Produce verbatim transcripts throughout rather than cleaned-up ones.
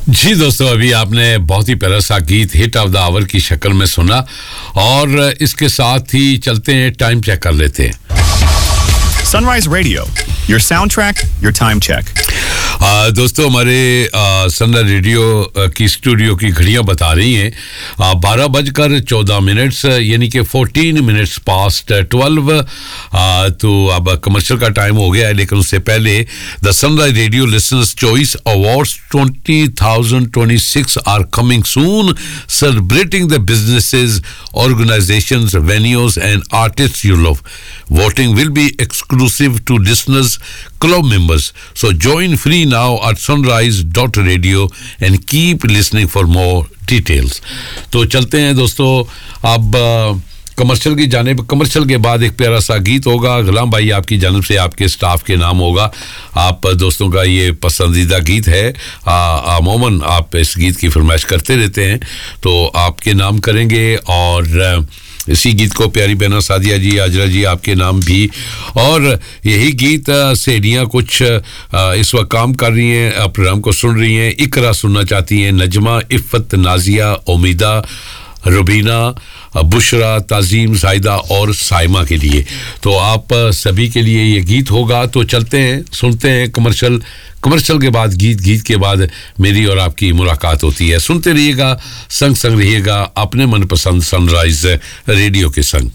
जी दोस्तों, अभी आपने बहुत ही प्यारा सा गीत हिट ऑफ द आवर की शक्ल में सुना और इसके साथ ही चलते हैं, टाइम चेक कर लेते हैं। Sunrise Radio, your soundtrack, your time check. आ, दोस्तों हमारे सनराइज रेडियो की स्टूडियो की घड़ियां बता रही हैं बारह बजकर चौदह मिनट्स, यानी कि फोर्टीन मिनट्स पास्ट ट्वेल्व। तो अब कमर्शियल का टाइम हो गया है, लेकिन उससे पहले the sunrise radio listeners choice awards twenty thousand twenty six are coming soon, celebrating the businesses, organisations, venues and artists you love. Voting will be exclusive to listeners, club members. So join free now at sunrise dot radio and keep listening for more details. तो चलते हैं दोस्तों अब commercial की जानिब। Commercial के बाद एक प्यारा सा गीत होगा, गुलाम भाई आपकी जानिब से आपके स्टाफ के नाम होगा। आप दोस्तों का ये पसंदीदा गीत है, अमूमन आप इस गीत की फरमाइश करते रहते हैं, तो आपके नाम करेंगे। और इसी गीत को प्यारी बहना सादिया जी, आजरा जी आपके नाम भी, और यही गीत सहेलियाँ कुछ इस वक्त काम कर रही हैं, प्रोग्राम को सुन रही हैं। इकरा सुनना चाहती हैं, नजमा, इफ़्फ़त, नाजिया, उमीदा, रुबीना, बुशरा, ताजीम, जायदा और साइमा के लिए। तो आप सभी के लिए ये गीत होगा। तो चलते हैं, सुनते हैं कमर्शियल। कमर्शियल के बाद गीत, गीत के बाद मेरी और आपकी मुलाकात होती है। सुनते रहिएगा, संग संग रहिएगा अपने मनपसंद सनराइज रेडियो के संग।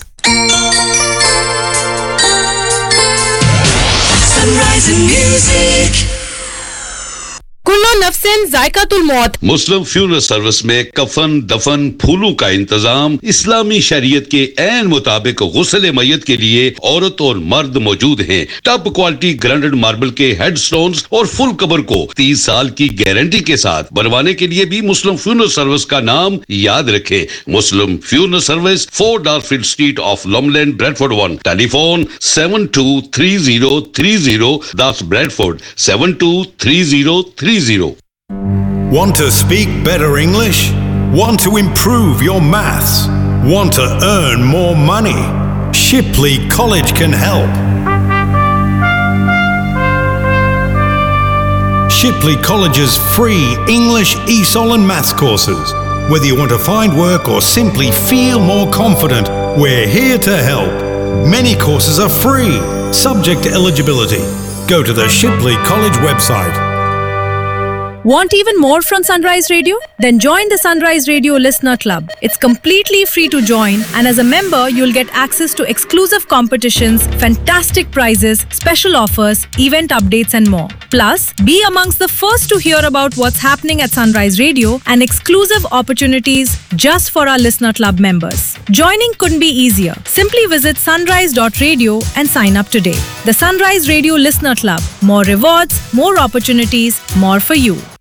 Sunrise Music. कुल्लो नफ्सिन जायकातुल मौत। मुस्लिम फ्यूनरल सर्विस में कफन, दफन, फूलों का इंतजाम इस्लामी शरीयत के ऐन मुताबिक गुस्ल मय्यत के लिए औरत और मर्द मौजूद हैं। टॉप क्वालिटी ग्राइंडेड मार्बल के हेडस्टोन्स और फुल कबर को तीस साल की गारंटी के साथ बनवाने के लिए भी मुस्लिम फ्यूनरल सर्विस का नाम याद रखें। मुस्लिम funeral service, four डार्फील्ड street of लॉमलैंड, Bradford one. Telephone seven to three zero three zero, that's Bradford seven two three zero three zero. Want to speak better English? Want to improve your maths? Want to earn more money? Shipley College can help. Shipley College's free English, E S O L and maths courses. Whether you want to find work or simply feel more confident, we're here to help. Many courses are free, subject to eligibility. Go to the Shipley College website. Want even more from Sunrise Radio? Then join the Sunrise Radio Listener Club. It's completely free to join, and as a member, you'll get access to exclusive competitions, fantastic prizes, special offers, event updates, and more. Plus, be amongst the first to hear about what's happening at Sunrise Radio and exclusive opportunities just for our Listener Club members. Joining couldn't be easier. Simply visit sunrise dot radio and sign up today. The Sunrise Radio Listener Club. More rewards, more opportunities, more for you.